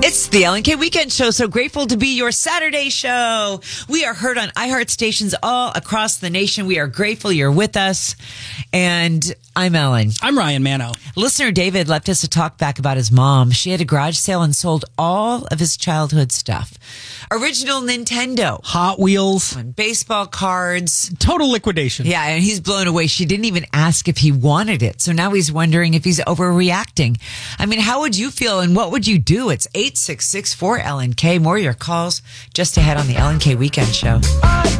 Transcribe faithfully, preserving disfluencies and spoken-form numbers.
It's the Ellen K Weekend Show. So grateful to be your Saturday show. We are heard on iHeart stations all across the nation. We are grateful you're with us. And I'm Ellen. I'm Ryan Mano. Listener David left us a talk back about his mom. She had a garage sale and sold all of his childhood stuff. Original Nintendo. Hot Wheels. Baseball cards. Total liquidation. Yeah, and he's blown away. She didn't even ask if he wanted it. So now he's wondering if he's overreacting. I mean, how would you feel and what would you do? It's eight six six four L N K. More of your calls just ahead on the Ellen K Weekend Show.